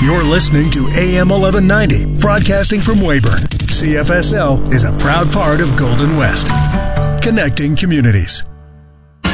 You're listening to AM 1190, broadcasting from Weyburn. CFSL is a proud part of Golden West, connecting communities.